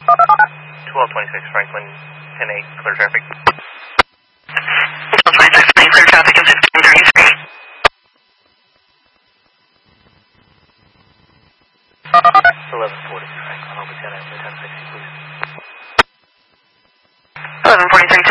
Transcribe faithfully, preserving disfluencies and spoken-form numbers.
twelve twenty-six Franklin, ten eight, clear traffic. twelve twenty-six, clear traffic in fifteen thirty-three. eleven forty Franklin, over ten eight, ten sixty, please. eleven forty-three